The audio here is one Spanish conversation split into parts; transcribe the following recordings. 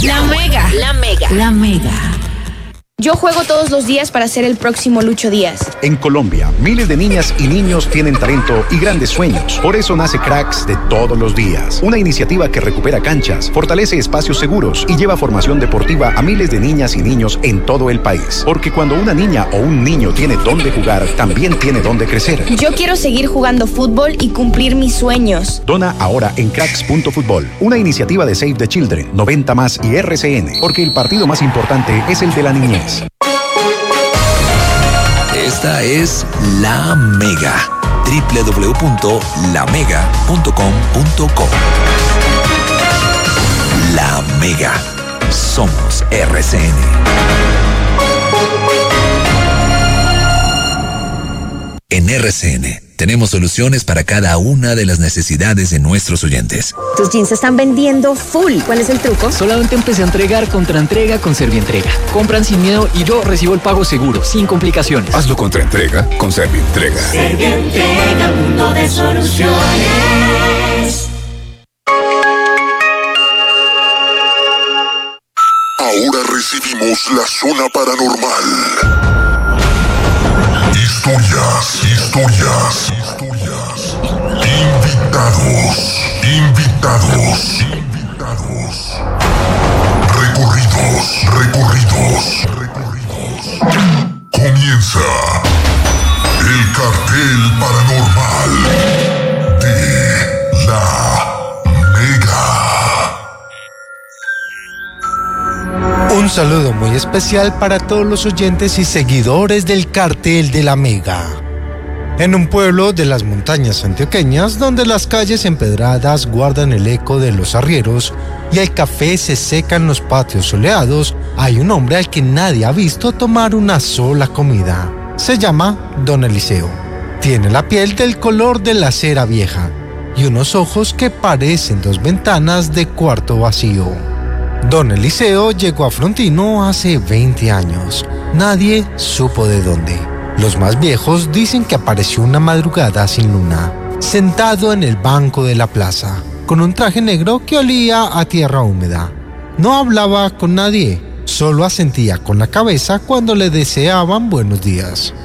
La Mega. La Mega. La Mega. Yo juego todos los días para ser el próximo Lucho Díaz. En Colombia, miles de niñas y niños tienen talento y grandes sueños. Por eso nace Cracks de todos los días. Una iniciativa que recupera canchas, fortalece espacios seguros y lleva formación deportiva a miles de niñas y niños en todo el país. Porque cuando una niña o un niño tiene dónde jugar, también tiene dónde crecer. Yo quiero seguir jugando fútbol y cumplir mis sueños. Dona ahora en cracks.futbol. Una iniciativa de Save the Children, 90 Más y RCN. Porque el partido más importante es el de la niñez. Esta es La Mega. www.lamega.com.co. La Mega. Somos RCN. En RCN tenemos soluciones para cada una de las necesidades de nuestros oyentes. Tus jeans se están vendiendo full. ¿Cuál es el truco? Solamente empecé a entregar Contraentrega con Servientrega. Compran sin miedo y yo recibo el pago seguro, sin complicaciones. Hazlo Contraentrega con Servientrega. Servientrega, mundo de soluciones. Ahora recibimos la zona paranormal. Historias. Invitados. Recorridos. Comienza el cartel paranormal de La Mega. Un saludo muy especial para todos los oyentes y seguidores del cartel de La Mega. En un pueblo de las montañas antioqueñas, donde las calles empedradas guardan el eco de los arrieros y el café se seca en los patios soleados, hay un hombre al que nadie ha visto tomar una sola comida. Se llama Don Eliseo. Tiene la piel del color de la cera vieja y unos ojos que parecen dos ventanas de cuarto vacío. Don Eliseo llegó a Frontino hace 20 años. Nadie supo de dónde. Los más viejos dicen que apareció una madrugada sin luna, sentado en el banco de la plaza, con un traje negro que olía a tierra húmeda. No hablaba con nadie, solo asentía con la cabeza cuando le deseaban buenos días.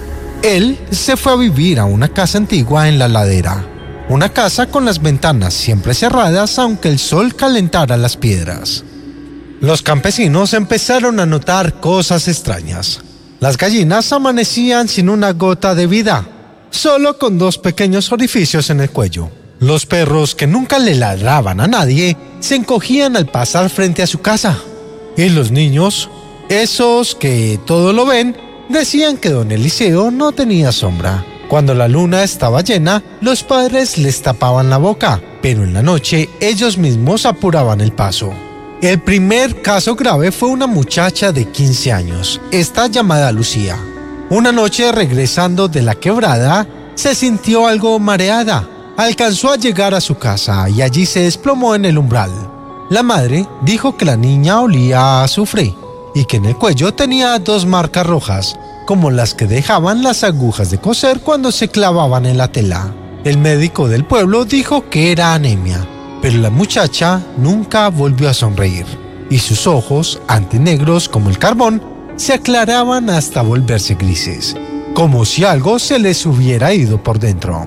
Él se fue a vivir a una casa antigua en la ladera, una casa con las ventanas siempre cerradas aunque el sol calentara las piedras. Los campesinos empezaron a notar cosas extrañas. Las gallinas amanecían sin una gota de vida, solo con 2 pequeños orificios en el cuello. Los perros, que nunca le ladraban a nadie, se encogían al pasar frente a su casa. Y los niños, esos que todo lo ven, decían que don Eliseo no tenía sombra. Cuando la luna estaba llena, los padres les tapaban la boca, pero en la noche ellos mismos apuraban el paso. El primer caso grave fue una muchacha de 15 años, esta llamada Lucía. Una noche regresando de la quebrada, se sintió algo mareada. Alcanzó a llegar a su casa y allí se desplomó en el umbral. La madre dijo que la niña olía a azufre y que en el cuello tenía 2 marcas rojas, como las que dejaban las agujas de coser cuando se clavaban en la tela. El médico del pueblo dijo que era anemia. Pero la muchacha nunca volvió a sonreír, y sus ojos, antes negros como el carbón, se aclaraban hasta volverse grises, como si algo se les hubiera ido por dentro.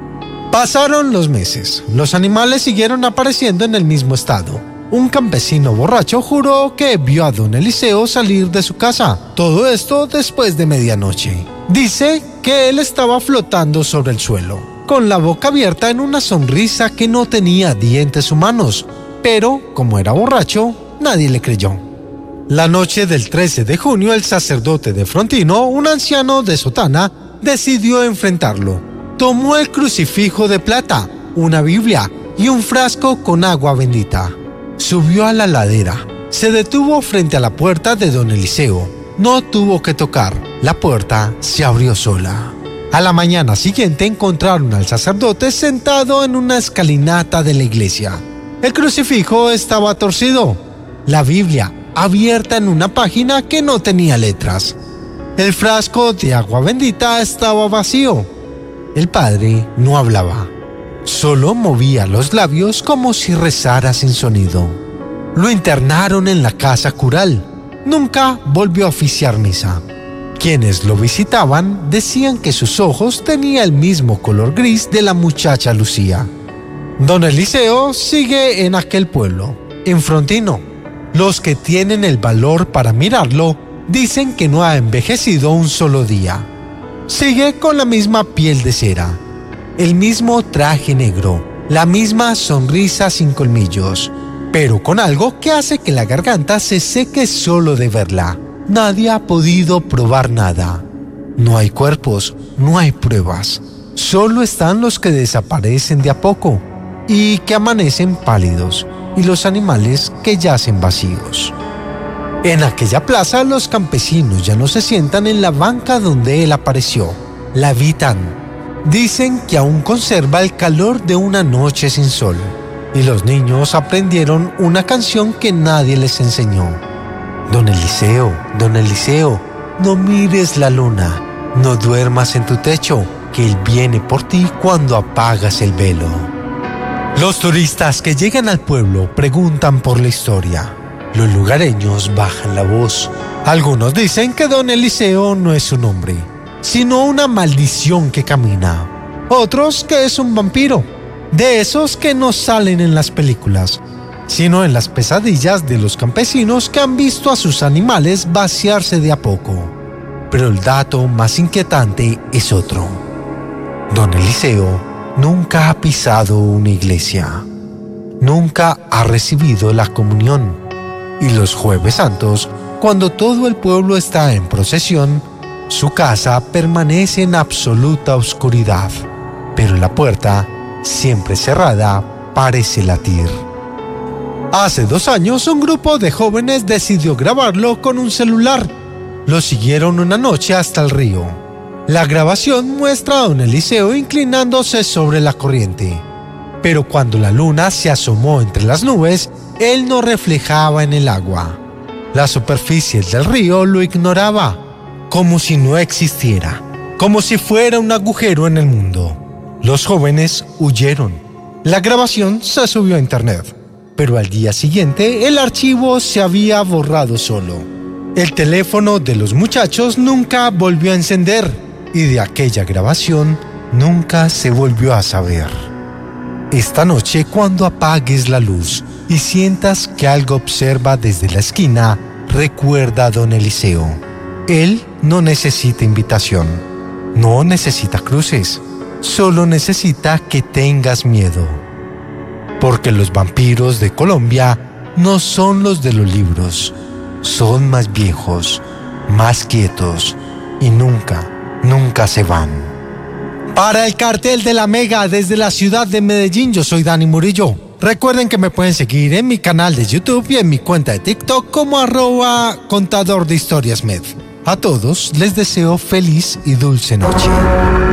Pasaron los meses, los animales siguieron apareciendo en el mismo estado. Un campesino borracho juró que vio a don Eliseo salir de su casa, todo esto después de medianoche. Dice que él estaba flotando sobre el suelo, con la boca abierta en una sonrisa que no tenía dientes humanos, pero como era borracho, nadie le creyó. La noche del 13 de junio, el sacerdote de Frontino, un anciano de sotana, decidió enfrentarlo. Tomó el crucifijo de plata, una Biblia y un frasco con agua bendita. Subió a la ladera, se detuvo frente a la puerta de don Eliseo. No tuvo que tocar, la puerta se abrió sola. A la mañana siguiente encontraron al sacerdote sentado en una escalinata de la iglesia. El crucifijo estaba torcido, la Biblia abierta en una página que no tenía letras. El frasco de agua bendita estaba vacío. El padre no hablaba, solo movía los labios como si rezara sin sonido. Lo internaron en la casa cural. Nunca volvió a oficiar misa. Quienes lo visitaban decían que sus ojos tenían el mismo color gris de la muchacha Lucía. Don Eliseo sigue en aquel pueblo, en Frontino. Los que tienen el valor para mirarlo dicen que no ha envejecido un solo día. Sigue con la misma piel de cera, el mismo traje negro, la misma sonrisa sin colmillos, pero con algo que hace que la garganta se seque solo de verla. Nadie ha podido probar nada. No hay cuerpos, no hay pruebas. Solo están los que desaparecen de a poco y que amanecen pálidos, y los animales que yacen vacíos. En aquella plaza los campesinos ya no se sientan en la banca donde él apareció. La habitan. Dicen que aún conserva el calor de una noche sin sol. Y los niños aprendieron una canción que nadie les enseñó. Don Eliseo, no mires la luna, no duermas en tu techo, que él viene por ti cuando apagas el velo. Los turistas que llegan al pueblo preguntan por la historia. Los lugareños bajan la voz. Algunos dicen que Don Eliseo no es un hombre, sino una maldición que camina. Otros que es un vampiro, de esos que no salen en las películas, sino en las pesadillas de los campesinos que han visto a sus animales vaciarse de a poco. Pero el dato más inquietante es otro. Don Eliseo nunca ha pisado una iglesia, nunca ha recibido la comunión, y los jueves santos, cuando todo el pueblo está en procesión, su casa permanece en absoluta oscuridad, pero la puerta, siempre cerrada, parece latir. Hace 2 años, un grupo de jóvenes decidió grabarlo con un celular. Lo siguieron una noche hasta el río. La grabación muestra a Don Eliseo inclinándose sobre la corriente, pero cuando la luna se asomó entre las nubes, él no reflejaba en el agua. La superficie del río lo ignoraba, como si no existiera, como si fuera un agujero en el mundo. Los jóvenes huyeron. La grabación se subió a internet, pero al día siguiente el archivo se había borrado solo. El teléfono de los muchachos nunca volvió a encender, y de aquella grabación nunca se volvió a saber. Esta noche, cuando apagues la luz y sientas que algo observa desde la esquina, recuerda a Don Eliseo. Él no necesita invitación, no necesita cruces, solo necesita que tengas miedo. Porque los vampiros de Colombia no son los de los libros, son más viejos, más quietos y nunca se van. Para el Cartel de la Mega desde la ciudad de Medellín, yo soy Dani Murillo. Recuerden que me pueden seguir en mi canal de YouTube y en mi cuenta de TikTok como @contador de historias med. A todos les deseo feliz y dulce noche.